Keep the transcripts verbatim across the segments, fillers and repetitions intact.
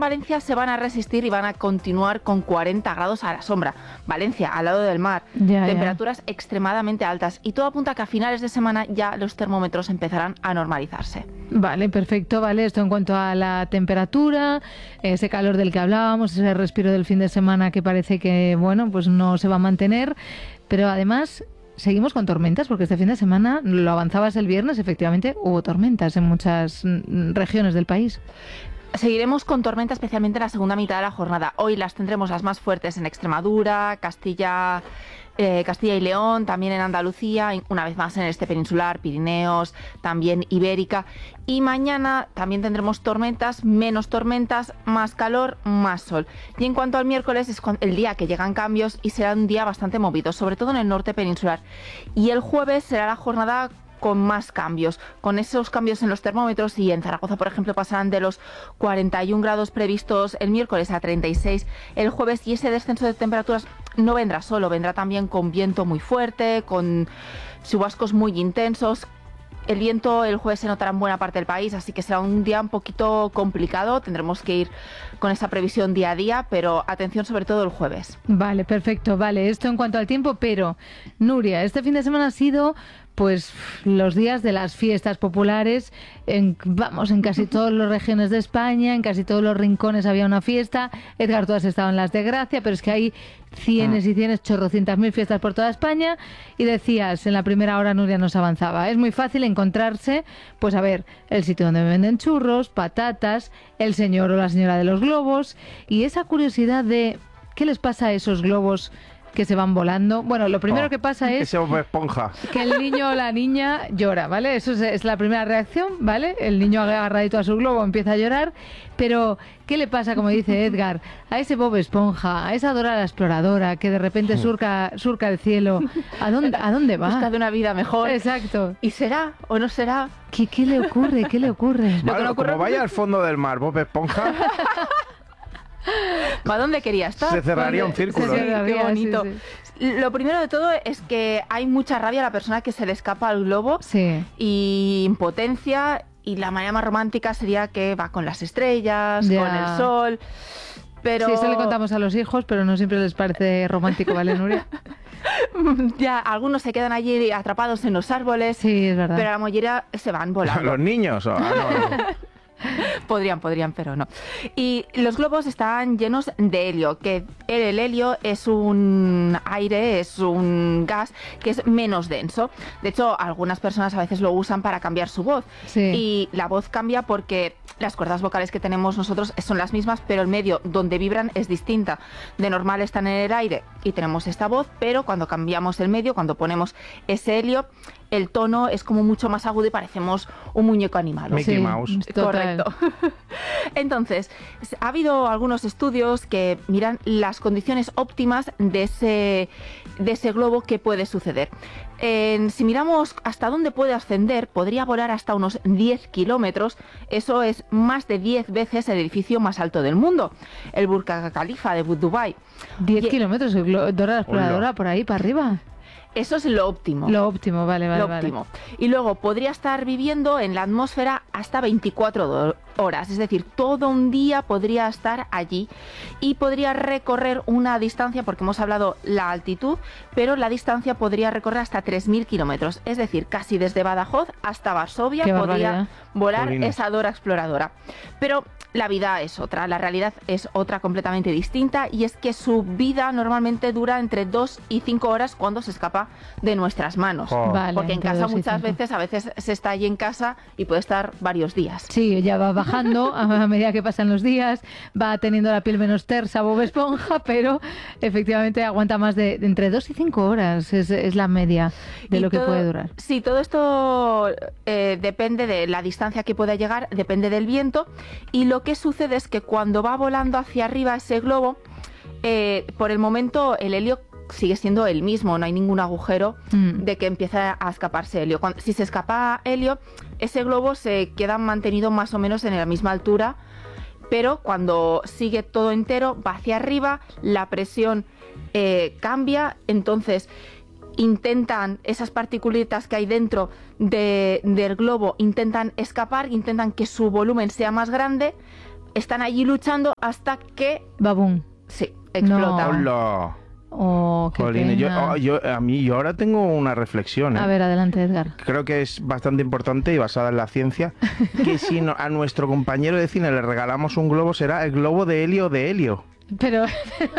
Valencia se van a resistir y van a continuar con cuarenta grados a la sombra. Valencia, al lado del mar, ya, temperaturas ya. extremadamente altas. Y todo apunta a que a finales de semana ya los termómetros empezarán a normalizarse. Vale, perfecto, vale. Esto en cuanto a la temperatura, ese calor del que hablábamos, ese respiro del fin de semana que parece que, bueno, pues no se va a mantener. Pero además, seguimos con tormentas, porque este fin de semana, lo avanzabas el viernes, efectivamente, hubo tormentas en muchas regiones del país. Seguiremos con tormenta, especialmente en la segunda mitad de la jornada. Hoy las tendremos las más fuertes en Extremadura, Castilla, eh, Castilla y León, también en Andalucía, una vez más en el este peninsular, Pirineos, también Ibérica. Y mañana también tendremos tormentas, menos tormentas, más calor, más sol. Y en cuanto al miércoles, es el día que llegan cambios y será un día bastante movido, sobre todo en el norte peninsular. Y el jueves será la jornada con más cambios, con esos cambios en los termómetros, y en Zaragoza, por ejemplo, pasarán de los cuarenta y un grados previstos el miércoles a treinta y seis el jueves, y ese descenso de temperaturas no vendrá solo, vendrá también con viento muy fuerte, con chubascos muy intensos. El viento el jueves se notará en buena parte del país, así que será un día un poquito complicado. Tendremos que ir con esa previsión día a día, pero atención sobre todo el jueves. Vale, perfecto. Vale, esto en cuanto al tiempo, pero Nuria, este fin de semana ha sido pues los días de las fiestas populares, en, vamos, en casi todas las regiones de España, en casi todos los rincones había una fiesta. Edgar, tú has estado en las de Gracia, pero es que hay cienes y cienes, chorrocientas mil fiestas por toda España, y decías, en la primera hora Nuria nos avanzaba, es muy fácil encontrarse, pues a ver, el sitio donde venden churros, patatas, el señor o la señora de los globos, y esa curiosidad de ¿qué les pasa a esos globos que se van volando? Bueno, lo primero oh, que pasa es que se esponja. Que el niño o la niña llora, ¿vale? Eso es, es la primera reacción, ¿vale? El niño agarradito a su globo empieza a llorar, pero ¿qué le pasa, como dice Edgar, a ese Bob Esponja, a esa Dora la Exploradora que de repente surca, surca el cielo? ¿A dónde, ¿A dónde va? Busca de una vida mejor. Exacto. ¿Y será o no será? ¿Qué, qué le ocurre? ¿Qué le ocurre? Vale, no ocurre... Como vaya al fondo del mar, Bob Esponja... ¿Para dónde quería estar? Se cerraría un círculo. Sí, qué bonito. Sí, sí. Lo primero de todo es que hay mucha rabia a la persona que se le escapa al globo, sí. y impotencia, y la manera más romántica sería que va con las estrellas, ya. con el sol, pero... Sí, eso le contamos a los hijos, pero no siempre les parece romántico, ¿vale, Nuria? Ya, algunos se quedan allí atrapados en los árboles, sí, es verdad. pero la mayoría se van volando. ¿Los niños? Ah, no, no. Podrían, podrían, pero no. Y los globos están llenos de helio, que el helio es un aire, es un gas que es menos denso. De hecho, algunas personas a veces lo usan para cambiar su voz. Sí. Y la voz cambia porque las cuerdas vocales que tenemos nosotros son las mismas, pero el medio donde vibran es distinta. De normal están en el aire y tenemos esta voz, pero cuando cambiamos el medio, cuando ponemos ese helio, el tono es como mucho más agudo y parecemos un muñeco animado. Mickey sí, Mouse. Total. Correcto. Entonces, ha habido algunos estudios que miran las condiciones óptimas de ese, de ese globo que puede suceder. Eh, si miramos hasta dónde puede ascender, podría volar hasta unos diez kilómetros. Eso es más de diez veces el edificio más alto del mundo, el Burj Khalifa de Dubái. diez Y, kilómetros, Dora la Exploradora, Hola. por ahí para arriba. Eso es lo óptimo. Lo óptimo, vale, vale. Lo vale. óptimo. Y luego podría estar viviendo en la atmósfera hasta veinticuatro horas, es decir, todo un día podría estar allí y podría recorrer una distancia, porque hemos hablado la altitud, pero la distancia podría recorrer hasta tres mil kilómetros, es decir, casi desde Badajoz hasta Varsovia. Qué podría barbaridad. volar Jolines. esa Dora Exploradora. Pero la vida es otra, la realidad es otra completamente distinta, y es que su vida normalmente dura entre dos y cinco horas cuando se escapa de nuestras manos. Oh. Vale, Porque en entre casa dos y muchas cinco. veces, a veces se está allí en casa y puede estar varios días. Sí, ya va bajando a medida que pasan los días, va teniendo la piel menos tersa, Bob Esponja, pero efectivamente aguanta más de, de entre dos y cinco horas, es, es la media de Y lo que todo- puede durar. Sí, todo esto eh, depende de la distancia que pueda llegar, depende del viento, y lo que sucede es que cuando va volando hacia arriba ese globo, eh, por el momento el helio sigue siendo el mismo, no hay ningún agujero Mm. de que empieza a escaparse helio. Cuando, si se escapa helio, ese globo se queda mantenido más o menos en la misma altura, pero cuando sigue todo entero va hacia arriba, la presión eh, cambia, entonces intentan, esas particulitas que hay dentro de, del globo intentan escapar, intentan que su volumen sea más grande, están allí luchando hasta que... Babum. Sí, explota. No. Hola. Oh, qué Jolín, yo, pena. oh, yo, a mí, yo ahora tengo una reflexión. ¿eh? A ver, adelante, Edgar. Creo que es bastante importante y basada en la ciencia, que si no- a nuestro compañero de cine le regalamos un globo, será el globo de helio de helio. Pero a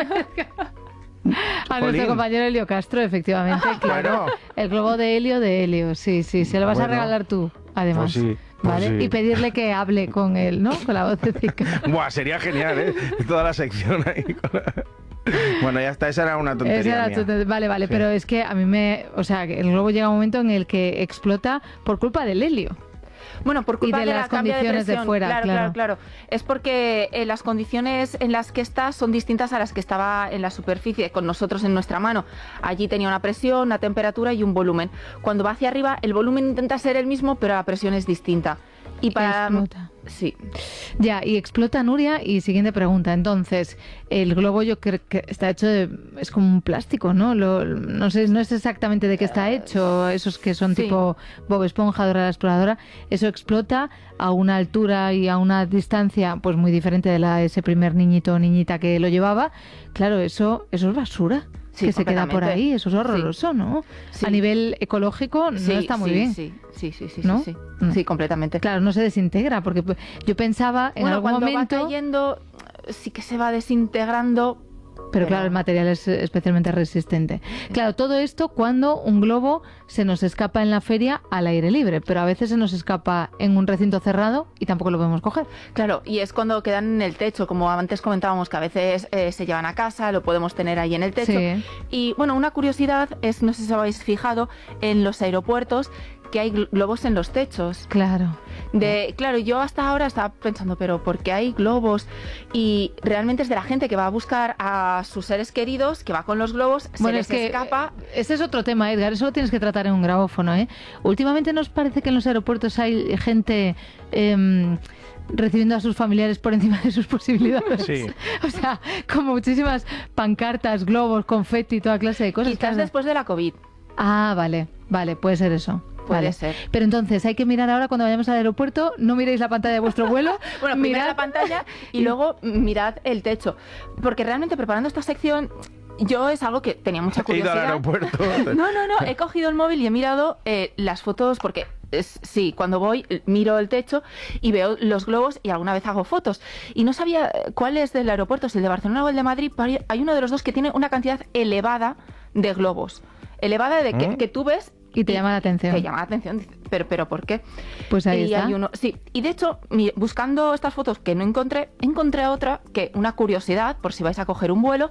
Jolín. nuestro compañero Helio Castro, efectivamente, claro. Bueno. El globo de helio de Helio, sí, sí, se lo vas a Bueno. regalar tú, además. Pues sí, pues ¿Vale? sí. Y pedirle que hable con él, ¿no? Con la vocecita. Buah, sería genial, ¿eh? Toda la sección ahí. con la- Bueno, ya está, esa era una tontería Esa era mía. tu- vale, vale, Sí. pero es que a mí me... O sea, que el globo llega un momento en el que explota por culpa del helio. Bueno, por culpa Y de de, las la cambio condiciones de presión. fuera, claro, claro. claro, claro. Es porque eh, las condiciones en las que está son distintas a las que estaba en la superficie, con nosotros en nuestra mano. Allí tenía una presión, una temperatura y un volumen. Cuando va hacia arriba, el volumen intenta ser el mismo, pero la presión es distinta. Y para... explota. Sí. Ya, y explota, Nuria. Y siguiente pregunta. Entonces, el globo yo creo que está hecho de... Es como un plástico, ¿no? Lo- no sé, no es exactamente de qué está hecho. Esos que son Sí. tipo Bob Esponja, Dora la Exploradora. Eso explota a una altura y a una distancia pues muy diferente de la de ese primer niñito o niñita que lo llevaba. Claro, eso, eso es basura. Sí, que se queda por completamente. ahí. Eso es horroroso, ¿no? Sí. A nivel ecológico no Sí, está muy sí, bien. Sí, sí, sí, sí, ¿No? sí, sí. No. Sí, completamente. Claro, no se desintegra, porque pues, yo pensaba en Bueno, algún cuando momento... va cayendo, sí que se va desintegrando. Pero claro, el material es eh, especialmente resistente. Claro, todo esto cuando un globo se nos escapa en la feria al aire libre, pero a veces se nos escapa en un recinto cerrado y tampoco lo podemos coger. Claro, y es cuando quedan en el techo, como antes comentábamos, que a veces eh, se llevan a casa, lo podemos tener ahí en el techo. Sí. Y bueno, una curiosidad es, no sé si os habéis fijado, en los aeropuertos que hay gl- globos en los techos. Claro. De, claro, yo hasta ahora estaba pensando, pero ¿por qué hay globos? Y realmente es de la gente que va a buscar a sus seres queridos, que va con los globos, se Bueno, les es que escapa. eh, ese es otro tema, Edgar. Eso lo tienes que tratar en un grabófono, ¿eh? Últimamente nos parece que en los aeropuertos hay gente em, recibiendo a sus familiares por encima de sus posibilidades. Sí. O sea, con muchísimas pancartas, globos, confeti, toda clase de cosas. Quizás Claro. después de la COVID. Ah, vale, vale, puede ser eso. Puede Vale. ser. Pero entonces hay que mirar ahora cuando vayamos al aeropuerto, no miréis la pantalla de vuestro vuelo. Bueno, primero mirad la pantalla y luego mirad el techo. Porque realmente preparando esta sección, yo es algo que tenía mucha He ido al curiosidad. aeropuerto. No, no, no, he cogido el móvil y he mirado eh, las fotos porque es, sí, cuando voy eh, miro el techo y veo los globos y alguna vez hago fotos. Y no sabía eh, cuál es del aeropuerto, si el de Barcelona o el de Madrid, pero hay uno de los dos que tiene una cantidad elevada de globos. Elevada de que, ¿Mm? que tú ves Y te llama la atención. Te llama la atención, dices, pero, pero ¿por qué? Pues ahí y está. hay uno, sí, y de hecho, mi- buscando estas fotos que no encontré, encontré otra que una curiosidad por si vais a coger un vuelo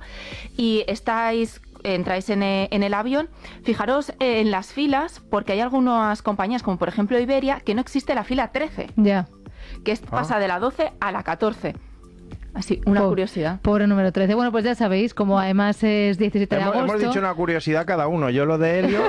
y estáis entráis en, e- en el avión, fijaros eh, en las filas, porque hay algunas compañías, como por ejemplo Iberia, que no existe la fila trece, Ya. que es, pasa de la doce a la catorce. Así, una Po- curiosidad. Pobre número trece. Bueno, pues ya sabéis, como además es diecisiete de Hemos, agosto. hemos dicho una curiosidad cada uno. Yo lo de helio.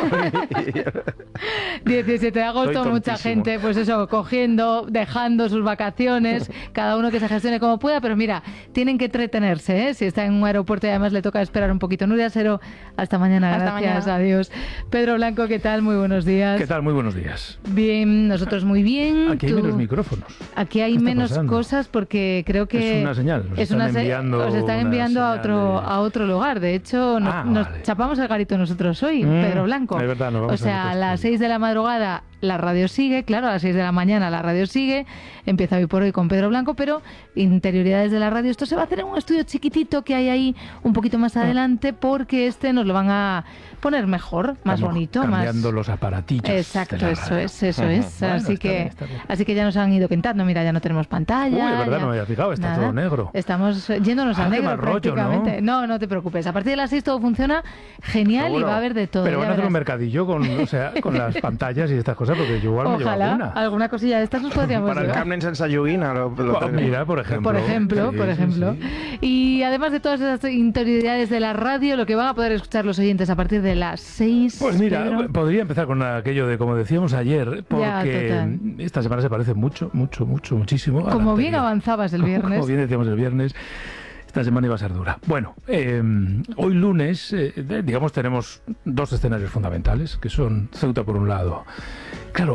diecisiete de agosto, Soy mucha tontísimo. gente, pues eso, cogiendo, dejando sus vacaciones, cada uno que se gestione como pueda, pero mira, tienen que entretenerse, ¿eh? Si está en un aeropuerto y además le toca esperar un poquito. Nuria Sero, hasta mañana, Hasta gracias, mañana. adiós. Pedro Blanco, ¿qué tal? Muy buenos días. ¿Qué tal? Muy buenos días. Bien, nosotros muy bien. Aquí hay Tú- menos micrófonos. Aquí hay ¿Qué está menos pasando? cosas porque creo que Es una señal, nos es están una se- enviando os están una enviando a señal otro de- a otro lugar. De hecho, nos, Ah, nos vale. chapamos el garito nosotros hoy, Mm, Pedro Blanco. es verdad, nos vamos o sea, a a otro las estudio. seis de la madrugada la radio sigue, claro, a las seis de la mañana la radio sigue. Empieza hoy por hoy con Pedro Blanco, pero interioridades de la radio. Esto se va a hacer en un estudio chiquitito que hay ahí un poquito más adelante porque este nos lo van a poner mejor, más Estamos bonito, cambiando más... los aparatillos. Exacto, de la eso radio. es, eso es. Bueno, así está que, bien, está bien. así que ya nos han ido pintando. Mira, ya no tenemos pantalla. Uy, de verdad, ya- no me había fijado, está todo negro. Estamos eh, yéndonos Ah, al qué negro mal rollo, prácticamente. ¿no? no, te preocupes. A partir de las seis todo funciona genial y Seguro. va a haber de todo. Pero ya van a hacer un verás. mercadillo con, o sea, con las pantallas y estas cosas, porque yo igual me llevo Ojalá alguna. alguna cosilla de estas nos podríamos Para el llevar. Carmen Sansayuguina lo, lo Buah, tenemos. mira, por ejemplo. Por ejemplo, Sí, por sí, ejemplo. sí. Y además de todas esas interioridades de la radio, lo que van a poder escuchar los oyentes a partir de las seis. Pues mira, Pedro. podría empezar con aquello de, como decíamos ayer, porque total. esta semana se parece mucho, mucho, mucho, muchísimo. a la Como bien anterior. avanzabas el viernes. Como bien decíamos el viernes, esta semana iba a ser dura. Bueno, eh, hoy lunes, eh, de- digamos, tenemos dos escenarios fundamentales, que son Ceuta por un lado. Claro,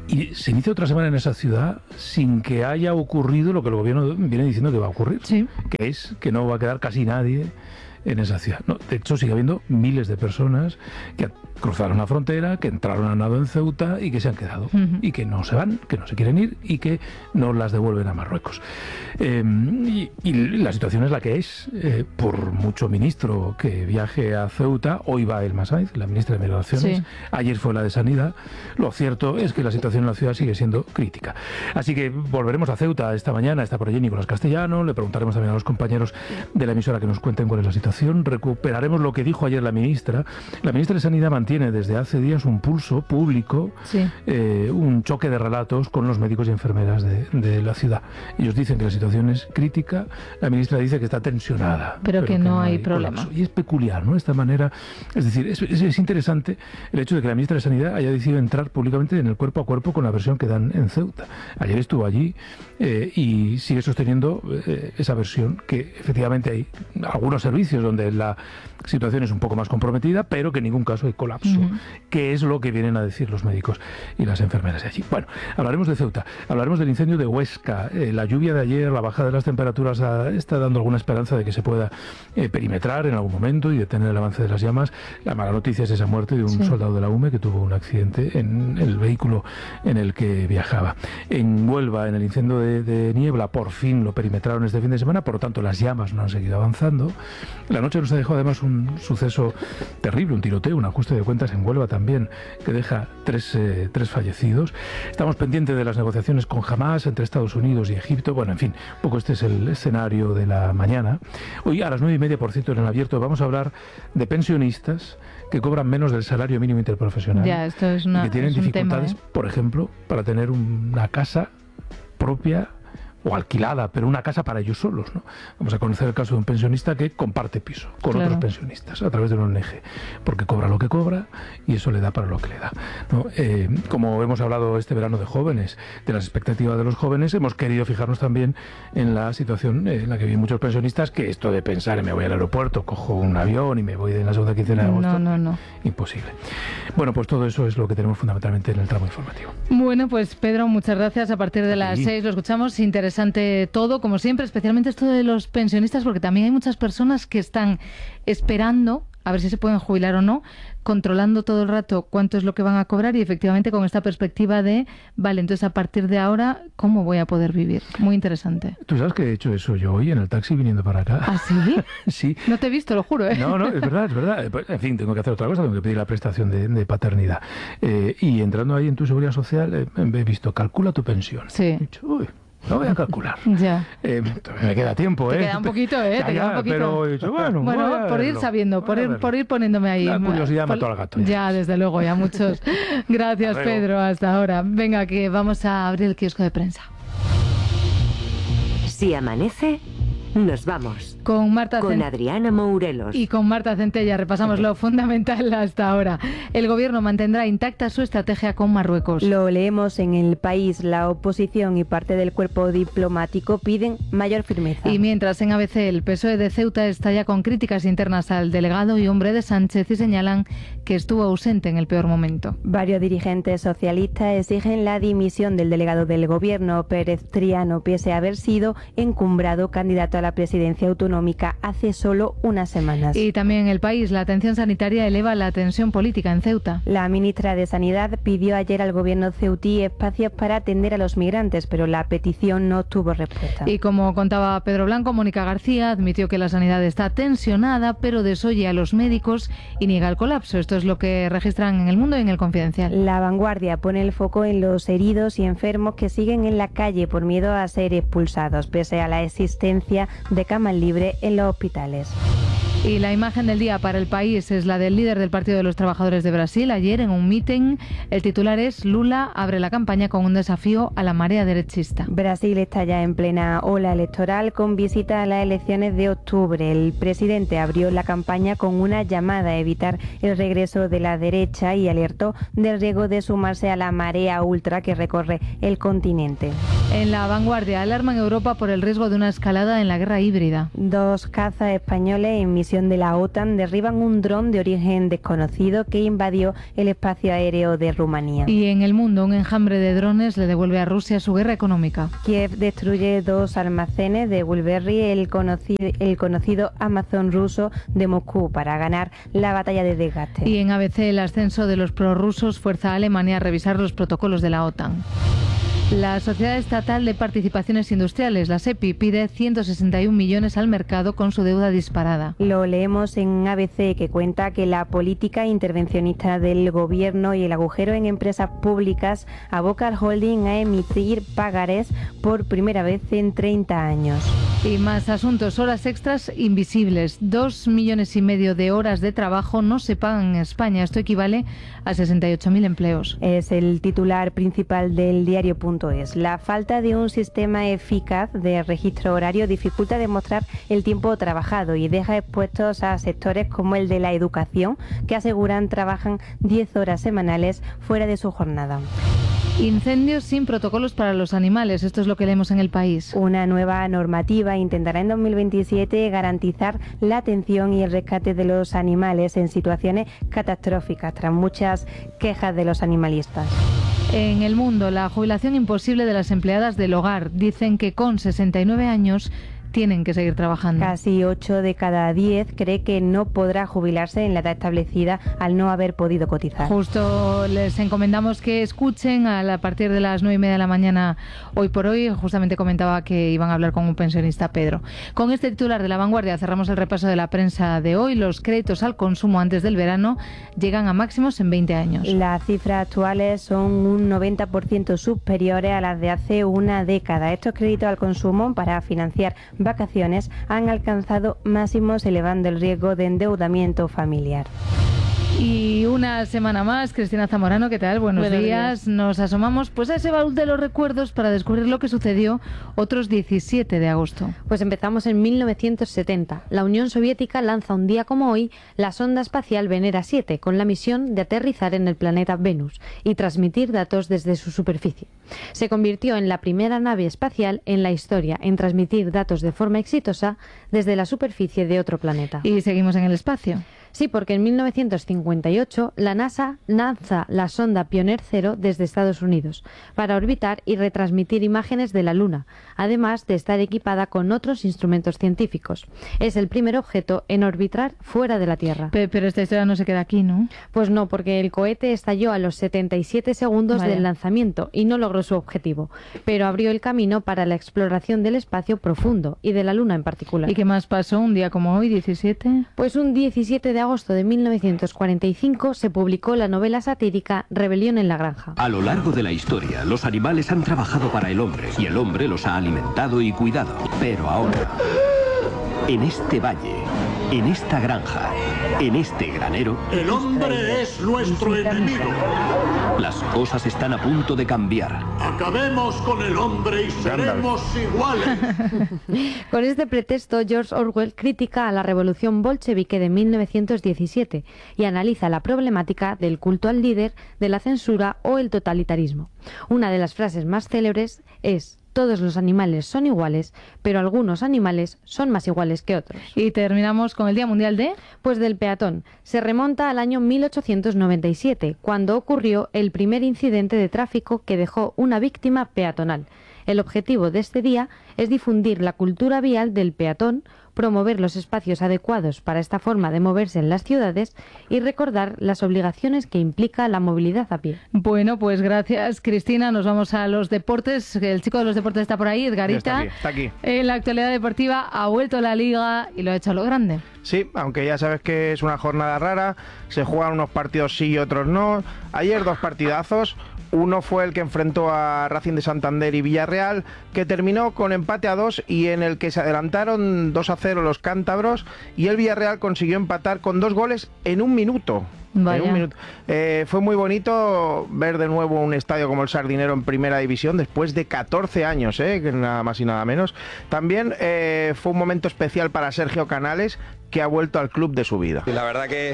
y se inicia otra semana en esa ciudad sin que haya ocurrido lo que el gobierno viene diciendo que va a ocurrir, sí. que es que no va a quedar casi nadie en esa ciudad. No, de hecho, sigue habiendo miles de personas que cruzaron la frontera, que entraron a nado en Ceuta y que se han quedado. Uh-huh. Y que no se van, que no se quieren ir y que no las devuelven a Marruecos. Eh, y, y la situación es la que es. Eh, por mucho ministro que viaje a Ceuta, hoy va Elma Saiz, la ministra de Migraciones, sí. Ayer fue la de Sanidad. Lo cierto es que la situación en la ciudad sigue siendo crítica. Así que volveremos a Ceuta esta mañana. Está por allí Nicolás Castellano. Le preguntaremos también a los compañeros de la emisora que nos cuenten cuál es la situación. Recuperaremos lo que dijo ayer la ministra. La ministra de Sanidad tiene desde hace días un pulso público, sí. eh, un choque de relatos con los médicos y enfermeras de, de la ciudad. Ellos dicen que la situación es crítica, la ministra dice que está tensionada. Pero, pero que, que no, no hay, hay problema. Colapso. Y es peculiar, ¿no? Esta manera, es decir, es, es, es interesante el hecho de que la ministra de Sanidad haya decidido entrar públicamente en el cuerpo a cuerpo con la versión que dan en Ceuta. Ayer estuvo allí eh, y sigue sosteniendo eh, esa versión, que efectivamente hay algunos servicios donde la situación es un poco más comprometida, pero que en ningún caso hay colapso. Uh-huh. Que es lo que vienen a decir los médicos y las enfermeras de allí. Bueno, hablaremos de Ceuta, hablaremos del incendio de Huesca, eh, la lluvia de ayer, la bajada de las temperaturas a, está dando alguna esperanza de que se pueda eh, perimetrar en algún momento y detener el avance de las llamas. La mala noticia es esa muerte de un sí. soldado de la U M E que tuvo un accidente en el vehículo en el que viajaba. En Huelva, en el incendio de, de Niebla, por fin lo perimetraron este fin de semana, por lo tanto las llamas no han seguido avanzando. La noche nos ha dejado además un suceso terrible, un tiroteo, un ajuste de cuentas en Huelva también, que deja tres, eh, tres fallecidos. Estamos pendientes de las negociaciones con Hamás entre Estados Unidos y Egipto. Bueno, en fin, un poco este es el escenario de la mañana. Hoy a las nueve y media, por cierto, en el abierto vamos a hablar de pensionistas que cobran menos del salario mínimo interprofesional. Ya, esto es una, y que tienen es dificultades, tema, ¿eh? por ejemplo, para tener una casa propia o alquilada, pero una casa para ellos solos, ¿no? Vamos a conocer el caso de un pensionista que comparte piso con claro. otros pensionistas a través de una O N G, porque cobra lo que cobra y eso le da para lo que le da, ¿no? Eh, como hemos hablado este verano de jóvenes, de las expectativas de los jóvenes, hemos querido fijarnos también en la situación en la que viven muchos pensionistas, que esto de pensar en me voy al aeropuerto, cojo un avión y me voy en la segunda quincena de agosto, no, no, no. imposible. Bueno, pues todo eso es lo que tenemos fundamentalmente en el tramo informativo. Bueno, pues Pedro, muchas gracias. A partir de las seis lo escuchamos. Interesante todo, como siempre, especialmente esto de los pensionistas, porque también hay muchas personas que están esperando a ver si se pueden jubilar o no, controlando todo el rato cuánto es lo que van a cobrar y efectivamente con esta perspectiva de, vale, entonces a partir de ahora, ¿cómo voy a poder vivir? Muy interesante. Tú sabes que he hecho eso yo hoy en el taxi viniendo para acá. ¿Ah, sí? Sí. No te he visto, lo juro, ¿eh? No, no, es verdad, es verdad. En fin, tengo que hacer otra cosa, tengo que pedir la prestación de, de paternidad. Eh, y entrando ahí en tu seguridad social, eh, he visto, calcula tu pensión. Sí. He dicho, uy, no voy a calcular. Ya. Eh, me queda tiempo, ¿eh? Te queda un poquito, ¿eh? Ya, Te queda ya, un poquito. Pero he dicho, bueno, bueno por ir sabiendo, por ir, por ir poniéndome ahí. La curiosidad mató al gato. Ya, ya desde luego, ya muchos. Gracias, Pedro, hasta ahora. Venga, que vamos a abrir el kiosco de prensa. Si amanece, nos vamos. Con Marta Con Cent... Adriana Mourelos. Y con Marta Centella repasamos lo fundamental hasta ahora. El gobierno mantendrá intacta su estrategia con Marruecos. Lo leemos en El País. La oposición y parte del cuerpo diplomático piden mayor firmeza. Y mientras en A B C el P S O E de Ceuta está ya con críticas internas al delegado y hombre de Sánchez y señalan que estuvo ausente en el peor momento. Varios dirigentes socialistas exigen la dimisión del delegado del gobierno, Pérez Triano, pese a haber sido encumbrado candidato a la presidencia autonómica hace solo unas semanas. Y también en El País, la atención sanitaria eleva la tensión política en Ceuta. La ministra de Sanidad pidió ayer al gobierno ceutí espacios para atender a los migrantes, pero la petición no tuvo respuesta. Y como contaba Pedro Blanco, Mónica García admitió que la sanidad está tensionada, pero desoye a los médicos y niega el colapso. Esto es lo que registran en El Mundo y en El Confidencial. La Vanguardia pone el foco en los heridos y enfermos que siguen en la calle por miedo a ser expulsados, pese a la existencia de camas libres en los hospitales. Y la imagen del día para El País es la del líder del Partido de los Trabajadores de Brasil. Ayer en un mitin, el titular es Lula abre la campaña con un desafío a la marea derechista. Brasil está ya en plena ola electoral con visita a las elecciones de octubre. El presidente abrió la campaña con una llamada a evitar el regreso de la derecha y alertó del riesgo de sumarse a la marea ultra que recorre el continente. En La Vanguardia, alarma en Europa por el riesgo de una escalada en la guerra híbrida. Dos cazas españoles en misión misión de la OTAN derriban un dron de origen desconocido que invadió el espacio aéreo de Rumanía. Y en el mundo, un enjambre de drones le devuelve a Rusia su guerra económica. Kiev destruye dos almacenes de Wilberry, el conocido, el conocido Amazon ruso de Moscú, para ganar la batalla de desgaste. Y en A B C, el ascenso de los prorrusos fuerza a Alemania a revisar los protocolos de la OTAN. La Sociedad Estatal de Participaciones Industriales, la SEPI, pide ciento sesenta y un millones al mercado con su deuda disparada. Lo leemos en A B C, que cuenta que la política intervencionista del gobierno y el agujero en empresas públicas aboca al holding a emitir pagarés por primera vez en treinta años. Y más asuntos, horas extras invisibles. Dos millones y medio de horas de trabajo no se pagan en España. Esto equivale a sesenta y ocho mil empleos. Es el titular principal del diario.es. La falta de un sistema eficaz de registro horario dificulta demostrar el tiempo trabajado y deja expuestos a sectores como el de la educación, que aseguran trabajan diez horas semanales fuera de su jornada. Incendios sin protocolos para los animales. Esto es lo que leemos en El País. Una nueva normativa intentará en dos mil veintisiete garantizar la atención y el rescate de los animales en situaciones catastróficas, tras muchas quejas de los animalistas. En el mundo, la jubilación imposible de las empleadas del hogar. Dicen que con sesenta y nueve años tienen que seguir trabajando. Casi ocho de cada diez cree que no podrá jubilarse en la edad establecida al no haber podido cotizar. Justo les encomendamos que escuchen a, la, a partir de las nueve y media de la mañana hoy por hoy. Justamente comentaba que iban a hablar con un pensionista, Pedro. Con este titular de La Vanguardia cerramos el repaso de la prensa de hoy. Los créditos al consumo antes del verano llegan a máximos en veinte años. Las cifras actuales son un noventa por ciento superiores a las de hace una década. Estos créditos al consumo para financiar vacaciones han alcanzado máximos, elevando el riesgo de endeudamiento familiar. Y una semana más, Cristina Zamorano, ¿qué tal? Buenos, Buenos días. días. Nos asomamos pues a ese baúl de los recuerdos para descubrir lo que sucedió otros diecisiete de agosto. Pues empezamos en mil novecientos setenta. La Unión Soviética lanza un día como hoy la sonda espacial Venera siete, con la misión de aterrizar en el planeta Venus y transmitir datos desde su superficie. Se convirtió en la primera nave espacial en la historia en transmitir datos de forma exitosa desde la superficie de otro planeta. Y seguimos en el espacio. Sí, porque en mil novecientos cincuenta y ocho la NASA lanza la sonda Pioneer cero desde Estados Unidos para orbitar y retransmitir imágenes de la Luna, además de estar equipada con otros instrumentos científicos. Es el primer objeto en orbitar fuera de la Tierra. Pero, pero esta historia no se queda aquí, ¿no? Pues no, porque el cohete estalló a los setenta y siete segundos Vaya. del lanzamiento y no logró su objetivo, pero abrió el camino para la exploración del espacio profundo y de la Luna en particular. ¿Y qué más pasó un día como hoy, diecisiete? Pues un diecisiete de agosto de mil novecientos cuarenta y cinco se publicó la novela satírica Rebelión en la granja. A lo largo de la historia, los animales han trabajado para el hombre y el hombre los ha alimentado y cuidado. Pero ahora, en este valle, en esta granja, en este granero, el hombre es nuestro enemigo. Las cosas están a punto de cambiar. Acabemos con el hombre y seremos iguales. Con este pretexto, George Orwell critica a la revolución bolchevique de mil novecientos diecisiete y analiza la problemática del culto al líder, de la censura o el totalitarismo. Una de las frases más célebres es: todos los animales son iguales, pero algunos animales son más iguales que otros. Y terminamos con el Día Mundial de... Pues del peatón. Se remonta al año mil ochocientos noventa y siete, cuando ocurrió el primer incidente de tráfico que dejó una víctima peatonal. El objetivo de este día es difundir la cultura vial del peatón, promover los espacios adecuados para esta forma de moverse en las ciudades y recordar las obligaciones que implica la movilidad a pie. Bueno, pues gracias, Cristina. Nos vamos a los deportes. El chico de los deportes está por ahí, Edgarita. Está aquí, está aquí. En la actualidad deportiva ha vuelto la Liga y lo ha hecho a lo grande. Sí, aunque ya sabes que es una jornada rara, se juegan unos partidos sí y otros no. Ayer dos partidazos. Uno fue el que enfrentó a Racing de Santander y Villarreal, que terminó con empate a dos y en el que se adelantaron dos a cero los cántabros, y el Villarreal consiguió empatar con dos goles en un minuto. Vaya. En un minuto. Eh, fue muy bonito ver de nuevo un estadio como el Sardinero en primera división después de catorce años, eh, que nada más y nada menos. También eh, fue un momento especial para Sergio Canales, que ha vuelto al club de su vida. La verdad que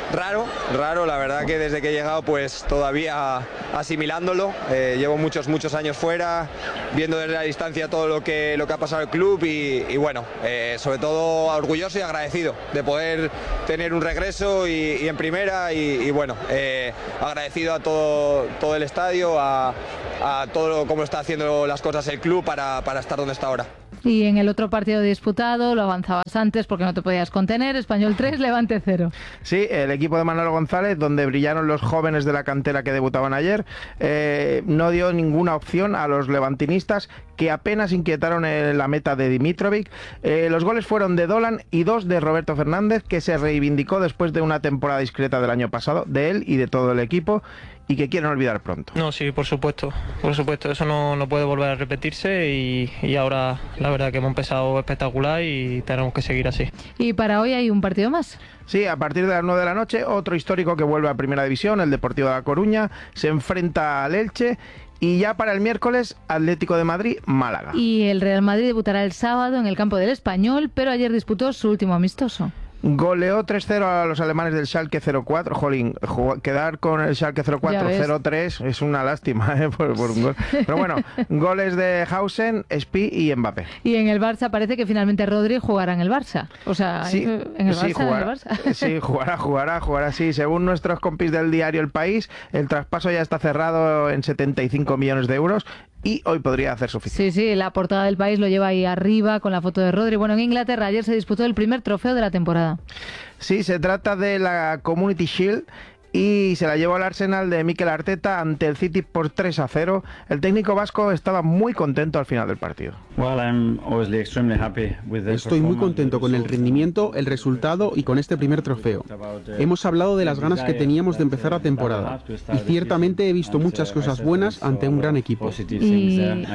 raro, raro, la verdad que desde que he llegado pues todavía asimilándolo, eh, llevo muchos, muchos años fuera, viendo desde la distancia todo lo que, lo que ha pasado el club y, y bueno, eh, sobre todo orgulloso y agradecido de poder tener un regreso y, y en primera y, y bueno, eh, agradecido a todo, todo el estadio, a, a todo lo, cómo está haciendo las cosas el club para, para estar donde está ahora. Y en el otro partido disputado, lo avanzabas antes porque no te podías contener, Español tres, Levante cero. Sí, el equipo de Manolo González, donde brillaron los jóvenes de la cantera que debutaban ayer, eh, no dio ninguna opción a los levantinistas, que apenas inquietaron en la meta de Dimitrovic. Eh, los goles fueron de Dolan y dos de Roberto Fernández, que se reivindicó después de una temporada discreta del año pasado, de él y de todo el equipo, y que quieren olvidar pronto. No, sí, por supuesto, por supuesto, eso no, no puede volver a repetirse y, y ahora la verdad que hemos empezado espectacular y tenemos que seguir así. Y para hoy hay un partido más. Sí, a partir de las nueve de la noche, otro histórico que vuelve a Primera División, el Deportivo de La Coruña, se enfrenta al Elche. Y ya para el miércoles, Atlético de Madrid, Málaga. Y el Real Madrid debutará el sábado en el campo del Español, pero ayer disputó su último amistoso. Goleó tres cero a los alemanes del Schalke cero cuatro. Jolín, quedar con el Schalke cero cuatro cero tres es una lástima, ¿eh? por, por un gol. Pero bueno, goles de Hausen, Spi y Mbappé. Y en el Barça parece que finalmente Rodri jugará en el Barça. O sea, sí, en el Barça, sí, jugará, en el Barça. Sí, jugará, jugará, jugará. Sí, según nuestros compis del diario El País, el traspaso ya está cerrado en setenta y cinco millones de euros. Y hoy podría hacer suficiente. Sí, sí, la portada del País lo lleva ahí arriba con la foto de Rodri. Bueno, en Inglaterra ayer se disputó el primer trofeo de la temporada. Sí, se trata de la Community Shield y se la llevó al Arsenal de Mikel Arteta ante el City por tres a cero. El técnico vasco estaba muy contento al final del partido. Estoy muy contento con el rendimiento, el resultado y con este primer trofeo. Hemos hablado de las ganas que teníamos de empezar la temporada y ciertamente he visto muchas cosas buenas ante un gran equipo. Y en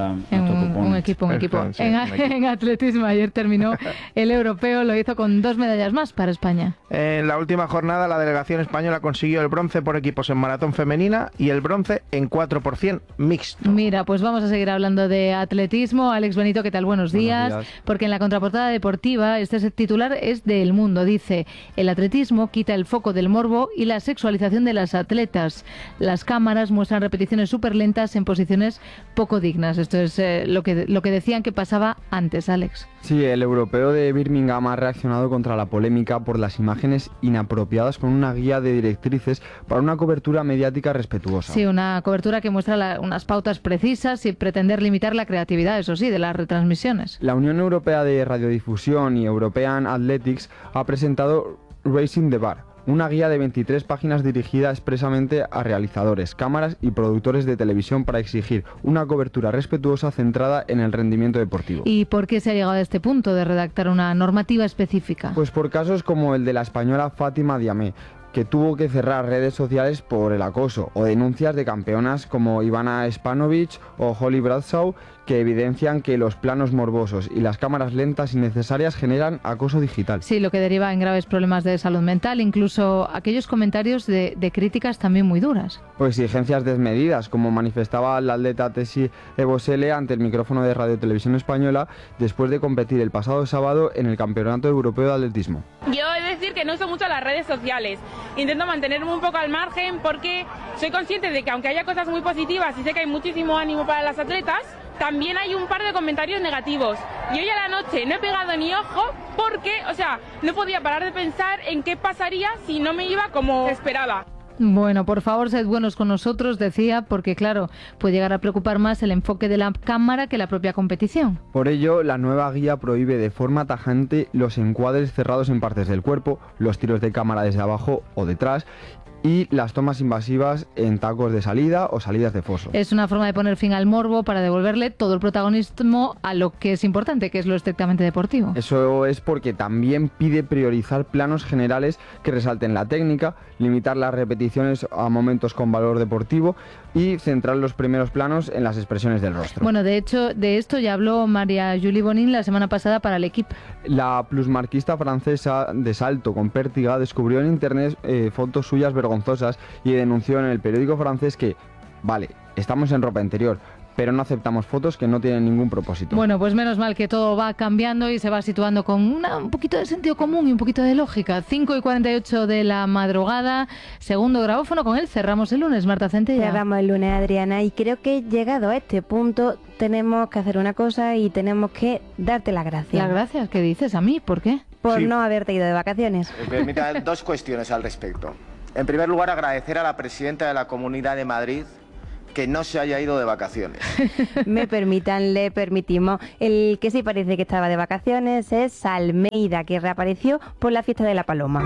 un, un equipo, un equipo. En, en atletismo ayer terminó el europeo, lo hizo con dos medallas más para España. En la última jornada la delegación española consiguió el bronce por equipos en maratón femenina y el bronce en cuatro por ciento mixto. Mira, pues vamos a seguir hablando de atletismo. Alex Benito, ¿qué tal? Buenos días. Buenos días. Porque en la contraportada deportiva este titular es de El Mundo. Dice, el atletismo quita el foco del morbo y la sexualización de las atletas. Las cámaras muestran repeticiones súper lentas en posiciones poco dignas. Esto es eh, lo que, lo que decían que pasaba antes, Alex. Sí, el europeo de Birmingham ha reaccionado contra la polémica por las imágenes inapropiadas con una guía de directrices para una cobertura mediática respetuosa. Sí, una cobertura que muestra la, unas pautas precisas sin pretender limitar la creatividad, eso sí, de las retransmisiones. La Unión Europea de Radiodifusión y European Athletics ha presentado Raising the Bar, una guía de veintitrés páginas dirigida expresamente a realizadores, cámaras y productores de televisión para exigir una cobertura respetuosa centrada en el rendimiento deportivo. ¿Y por qué se ha llegado a este punto de redactar una normativa específica? Pues por casos como el de la española Fátima Diamé, que tuvo que cerrar redes sociales por el acoso, o denuncias de campeonas como Ivana Spanovic o Holly Bradshaw, que evidencian que los planos morbosos y las cámaras lentas innecesarias generan acoso digital. Sí, lo que deriva en graves problemas de salud mental, incluso aquellos comentarios de, de críticas también muy duras. O exigencias desmedidas, como manifestaba la atleta Tessie Ebosele ante el micrófono de Radio Televisión Española después de competir el pasado sábado en el Campeonato Europeo de Atletismo. Yo he de decir que no uso mucho las redes sociales. Intento mantenerme un poco al margen porque soy consciente de que aunque haya cosas muy positivas y sé que hay muchísimo ánimo para las atletas, también hay un par de comentarios negativos. Y hoy a la noche no he pegado ni ojo porque, o sea, no podía parar de pensar en qué pasaría si no me iba como esperaba. Bueno, por favor, sed buenos con nosotros, decía, porque claro, puede llegar a preocupar más el enfoque de la cámara que la propia competición. Por ello, la nueva guía prohíbe de forma tajante los encuadres cerrados en partes del cuerpo, los tiros de cámara desde abajo o detrás y las tomas invasivas en tacos de salida o salidas de foso. Es una forma de poner fin al morbo para devolverle todo el protagonismo a lo que es importante, que es lo estrictamente deportivo. Eso es porque también pide priorizar planos generales que resalten la técnica, limitar las repeticiones a momentos con valor deportivo y centrar los primeros planos en las expresiones del rostro. Bueno, de hecho, de esto ya habló María Julie Bonin la semana pasada para el equipo. La plusmarquista francesa de salto con pértiga descubrió en internet eh, fotos suyas vergonzosas y denunció en el periódico francés que, vale, estamos en ropa interior, pero no aceptamos fotos que no tienen ningún propósito. Bueno, pues menos mal que todo va cambiando y se va situando con una, un poquito de sentido común y un poquito de lógica. cinco y cuarenta y ocho de la madrugada, segundo grabófono, con él cerramos el lunes, Marta Centella. Cerramos el lunes, Adriana, y creo que llegado a este punto tenemos que hacer una cosa y tenemos que darte las gracias. ¿Las gracias? ¿Qué dices? ¿A mí? ¿Por qué? Por Sí. no haberte ido de vacaciones. Me permita dos cuestiones al respecto. En primer lugar, agradecer a la presidenta de la Comunidad de Madrid que no se haya ido de vacaciones. Me permitan, le permitimos. El que sí parece que estaba de vacaciones es Almeida, que reapareció por la fiesta de la Paloma.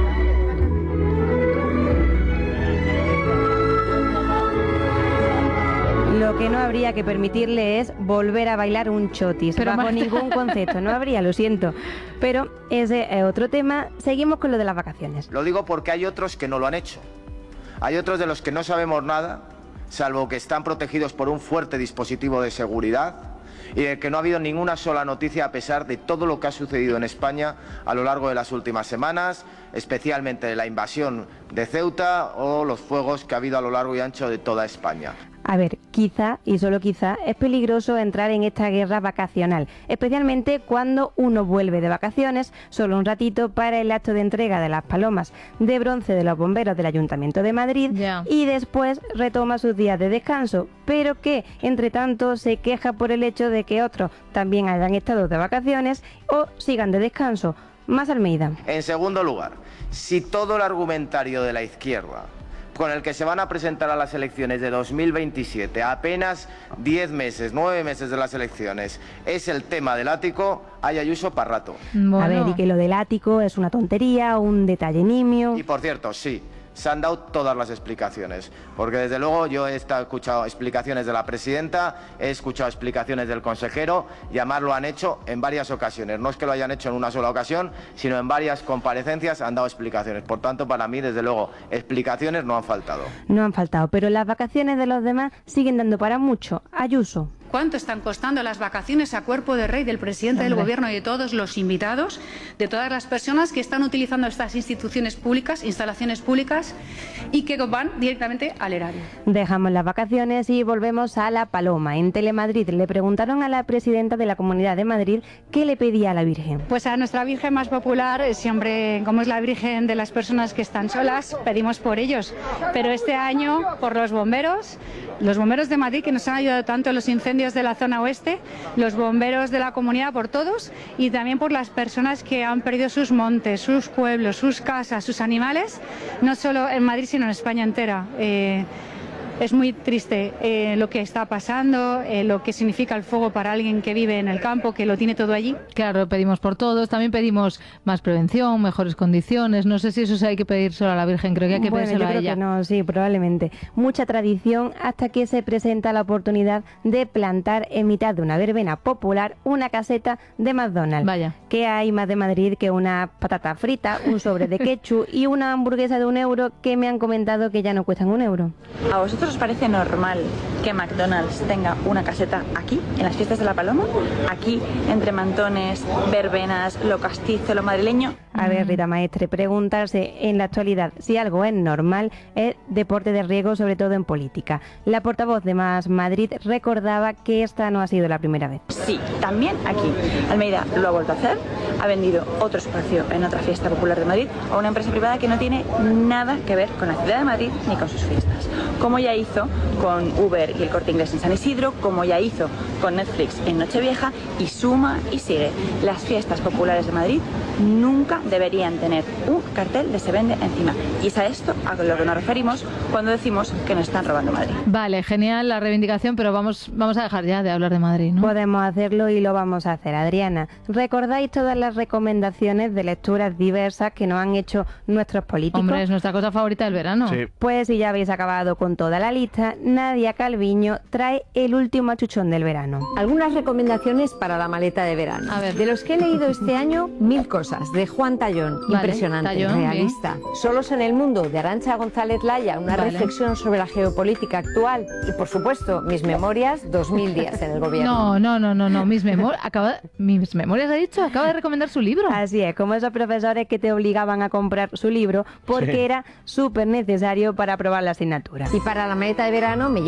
Lo que no habría que permitirle es volver a bailar un chotis, Pero bajo Marta... ningún concepto, no habría, lo siento. Pero ese es otro tema. Seguimos con lo de las vacaciones. Lo digo porque hay otros que no lo han hecho. Hay otros de los que no sabemos nada, salvo que están protegidos por un fuerte dispositivo de seguridad y de que no ha habido ninguna sola noticia a pesar de todo lo que ha sucedido en España a lo largo de las últimas semanas, especialmente de la invasión de Ceuta o los fuegos que ha habido a lo largo y ancho de toda España. A ver, quizá, y solo quizá, es peligroso entrar en esta guerra vacacional, especialmente cuando uno vuelve de vacaciones solo un ratito para el acto de entrega de las palomas de bronce de los bomberos del Ayuntamiento de Madrid Ya. y después retoma sus días de descanso, pero que, entre tanto, se queja por el hecho de que otros también hayan estado de vacaciones o sigan de descanso. Más Almeida. En segundo lugar, si todo el argumentario de la izquierda con el que se van a presentar a las elecciones de dos mil veintisiete, a apenas diez meses, nueve meses de las elecciones, es el tema del ático, hay Ayuso para rato. Bueno. A ver, y que lo del ático es una tontería, un detalle nimio. Y por cierto, sí, se han dado todas las explicaciones, porque desde luego yo he estado, escuchado explicaciones de la presidenta, he escuchado explicaciones del consejero, y además lo han hecho en varias ocasiones. No es que lo hayan hecho en una sola ocasión, sino en varias comparecencias han dado explicaciones. Por tanto, para mí, desde luego, explicaciones no han faltado. No han faltado, pero las vacaciones de los demás siguen dando para mucho. Ayuso. ¿Cuánto están costando las vacaciones a cuerpo de rey del presidente del Gobierno y de todos los invitados, de todas las personas que están utilizando estas instituciones públicas, instalaciones públicas, y que van directamente al erario? Dejamos las vacaciones y volvemos a La Paloma. En Telemadrid le preguntaron a la presidenta de la Comunidad de Madrid qué le pedía a la Virgen. Pues a nuestra Virgen más popular, siempre, como es la Virgen de las personas que están solas, pedimos por ellos. Pero este año, por los bomberos, los bomberos de Madrid, que nos han ayudado tanto en los incendios de la zona oeste, los bomberos de la comunidad, por todos, y también por las personas que han perdido sus montes, sus pueblos, sus casas, sus animales, no solo en Madrid, sino en España entera. Eh, Es muy triste eh, lo que está pasando, eh, lo que significa el fuego para alguien que vive en el campo, que lo tiene todo allí. Claro, pedimos por todos, también pedimos más prevención, mejores condiciones. No sé si eso hay que pedir solo a la Virgen, creo que hay que Bueno, pedírselo yo a creo ella. que no, sí, probablemente. Mucha tradición hasta que se presenta la oportunidad de plantar en mitad de una verbena popular una caseta de McDonald's. Vaya. ¿Qué hay más de Madrid que una patata frita, un sobre de ketchup y una hamburguesa de un euro que me han comentado que ya no cuestan un euro? ¿A vosotros os parece normal que McDonald's tenga una caseta aquí, en las fiestas de la Paloma? Aquí, entre mantones, verbenas, lo castizo, lo madrileño. A ver, Rita Maestre, preguntarse en la actualidad si algo es normal es deporte de riesgo, sobre todo en política. La portavoz de Más Madrid recordaba que esta no ha sido la primera vez. Sí, también aquí. Almeida lo ha vuelto a hacer, ha vendido otro espacio en otra fiesta popular de Madrid a una empresa privada que no tiene nada que ver con la ciudad de Madrid ni con sus fiestas. Como ya hizo con Uber y el Corte Inglés en San Isidro, como ya hizo con Netflix en Nochevieja, y suma y sigue. Las fiestas populares de Madrid nunca deberían tener un cartel de se vende encima. Y es a esto a lo que nos referimos cuando decimos que nos están robando Madrid. Vale, genial la reivindicación, pero vamos, vamos a dejar ya de hablar de Madrid, ¿no? Podemos hacerlo y lo vamos a hacer, Adriana. ¿Recordáis todas las recomendaciones de lecturas diversas que nos han hecho nuestros políticos? Hombre, es nuestra cosa favorita del verano. Sí. Pues si ya habéis acabado con toda la lista, Nadia Calviño trae el último achuchón del verano. Algunas recomendaciones para la maleta de verano. A ver. De los que he leído este año, Mil cosas, de Juan Tallón. Vale, Impresionante, Tallón, realista. Solos en el mundo, de Arantxa González Laya, una Vale. reflexión sobre la geopolítica actual. Y por supuesto, Mis memorias, dos mil días en el gobierno. No, no, no, no, no. Mis, memor acaba, mis memorias, ha dicho, acaba de recomendar su libro. Así es, como esos profesores que te obligaban a comprar su libro porque Sí. era súper necesario para aprobar la asignatura. Y para la maleta de verano me llevo mucho.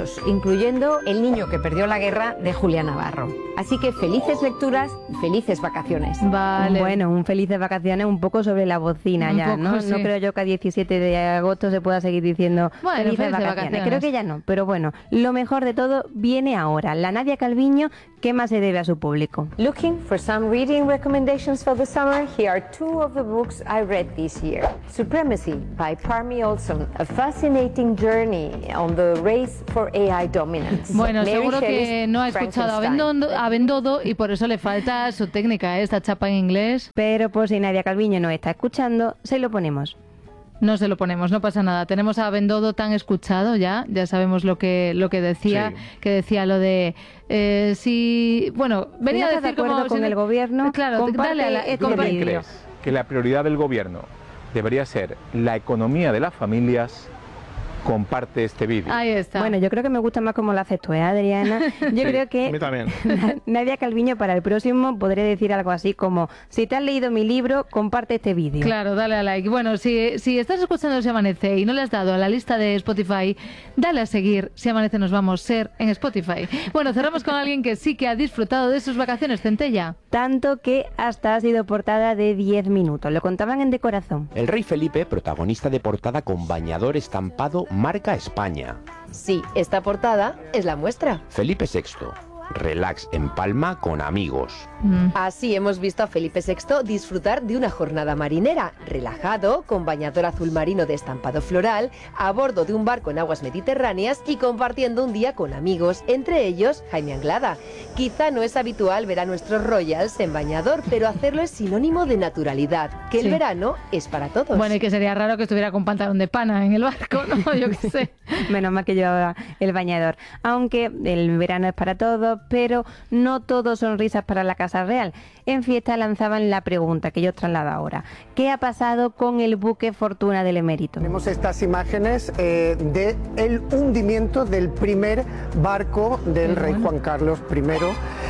muchos, incluyendo El niño que perdió la guerra de Julia Navarro. Así que felices lecturas, felices vacaciones. Vale. Bueno, un felices vacaciones un poco sobre la bocina Un ya, poco, ¿no? sí. No creo yo que a diecisiete de agosto se pueda seguir diciendo Bueno, felices, felices vacaciones. vacaciones. Creo que ya no, pero bueno, lo mejor de todo viene ahora. La Nadia Calviño, ¿qué más se debe a su público? Looking for some reading recommendations for the summer? Here are two of the books I read this year. Supremacy by Parmi Olson, a fascinating journey on the race for A I dominance. Bueno, Mary seguro que Shelley's no ha escuchado a Frankenstein. Bendodo, a Bendodo y por eso le falta su técnica, ¿eh? Esta chapa en inglés. Pero por si Nadia Calviño nos está escuchando, se lo ponemos. No se lo ponemos, no pasa nada. Tenemos a Bendodo tan escuchado ya, ya sabemos lo que lo que decía, Sí. que decía lo de eh, si, bueno, venía Si no a estás de decir acuerdo como con si- el gobierno, claro, comparte dale a la, este ¿Tú también vídeo. crees que la prioridad del gobierno debería ser la economía de las familias? Comparte este vídeo. Ahí está. Bueno, yo creo que me gusta más como lo haces tú, ¿eh, Adriana? Yo Sí, creo a mí que también. Nadia Calviño para el próximo podré decir algo así como: si te has leído mi libro, comparte este vídeo. Claro, dale a like. Bueno, si, si estás escuchando Si Amanece y no le has dado a la lista de Spotify, dale a seguir Si Amanece Nos Vamos Ser en Spotify. Bueno, cerramos con alguien que sí que ha disfrutado de sus vacaciones, Centella. Tanto que hasta ha sido portada de diez minutos. Lo contaban en De Corazón. El rey Felipe, protagonista de portada con bañador estampado marca España. Sí, esta portada es la muestra. Felipe sexto, relax en Palma con amigos. Así hemos visto a Felipe sexto disfrutar de una jornada marinera, relajado, con bañador azul marino de estampado floral, a bordo de un barco en aguas mediterráneas y compartiendo un día con amigos, entre ellos Jaime Anglada. Quizá no es habitual ver a nuestros royals en bañador, pero hacerlo es sinónimo de naturalidad, que el Sí. verano es para todos. Bueno, y que sería raro que estuviera con pantalón de pana en el barco, ¿no? Yo qué sé. Menos mal que llevaba el bañador. Aunque el verano es para todos, pero no todo son risas para la Casa Real. En Fiesta lanzaban la pregunta que yo os traslado ahora. ¿Qué ha pasado con el buque Fortuna del Emérito? Tenemos estas imágenes eh, del hundimiento del primer barco del rey Juan Carlos primero.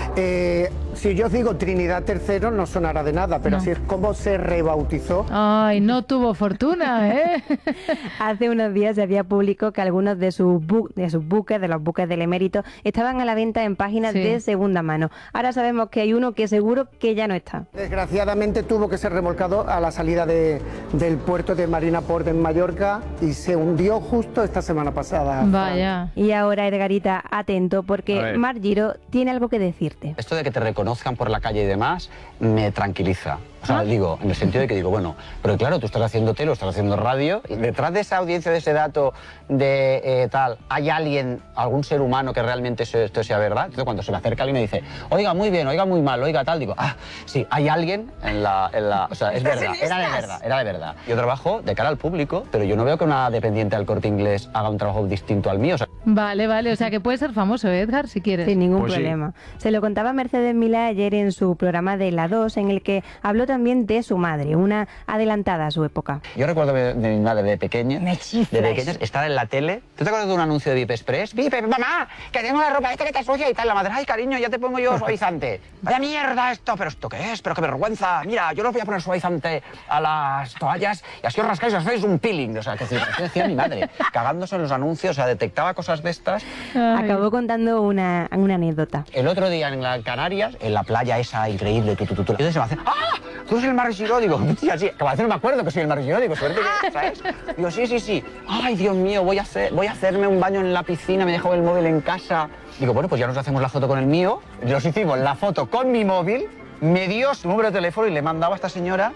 Eh, si yo os digo Trinidad tercero no sonará de nada, pero No. así es como se rebautizó. Ay, no tuvo fortuna, ¿eh? Hace unos días se había publicado que algunos de sus, bu de sus buques, de los buques del Emérito, estaban a la venta en páginas Sí. de segunda mano. Ahora sabemos que hay uno que seguro que ya no está. Desgraciadamente tuvo que ser remolcado a la salida de, del puerto de Marina Port en Mallorca y se hundió justo esta semana pasada. Vaya. Y ahora, Edgarita, atento, A porque ver. Mar Giro tiene algo que decirte. Esto de que te reconozcan por la calle y demás me tranquiliza. O sea, digo, en el sentido de que digo, bueno, pero claro, tú estás haciendo tele, estás haciendo radio, y detrás de esa audiencia, de ese dato de eh, tal, ¿hay alguien, algún ser humano que realmente eso- esto sea verdad? Entonces cuando se me acerca alguien y me dice, oiga, muy bien, oiga, muy mal, oiga, tal, digo, ah, sí, hay alguien en la... En la o sea, es ¿Estás verdad, en era de estas? verdad, era de verdad. Yo trabajo de cara al público, pero yo no veo que una dependiente del Corte Inglés haga un trabajo distinto al mío. O sea, Vale, vale, o sea que puede ser famoso, ¿eh, Edgar, si quieres. Sin ningún Pues sí. problema. Se lo contaba Mercedes Milá ayer en su programa de La dos, en el que habló también de su madre, una adelantada a su época. Yo recuerdo de, de mi madre de pequeña, de pequeñas, estar en la tele. ¿Tú te acuerdas de un anuncio de Vip Express? Vipe, mamá, que tengo la ropa esta que te sucia y tal. La madre, ay, cariño, ya te pongo yo suavizante. Vaya mierda esto, pero ¿esto qué es? Pero qué vergüenza. Mira, yo los voy a poner suavizante a las toallas y así os rascáis y os hacéis un peeling. O sea, que decir, ¿qué decía mi madre? Cagándose en los anuncios, o sea, detectaba cosas de estas. Acabó contando una, una anécdota. El otro día en la Canarias, en la playa esa increíble, tu, tu, tu, tu, y entonces se me hace, ¡ah! ¿Tú eres el Mar Giró? Digo, tía, sí, que a veces no me acuerdo que soy el Mar Giró, digo, suerte que, ¿sabes? Digo, sí, sí, sí. Ay, Dios mío, voy a, hacer, voy a hacerme un baño en la piscina, me dejo el móvil en casa. Digo, bueno, pues ya nos hacemos la foto con el mío. Nos hicimos la foto con mi móvil, me dio su número de teléfono y le mandaba a esta señora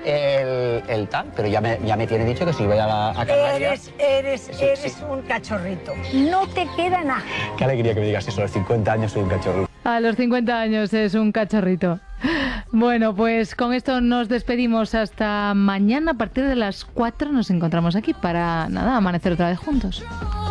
el, el tal, pero ya me, ya me tiene dicho que si voy a, la, a Canarias... Eres, eres, Sí, eres sí. un cachorrito. No te queda nada. Qué alegría que me digas eso, a los cincuenta años soy un cachorro. A los cincuenta años es un cachorrito. Bueno, pues con esto nos despedimos hasta mañana. A partir de las cuatro nos encontramos aquí para, nada, amanecer otra vez juntos.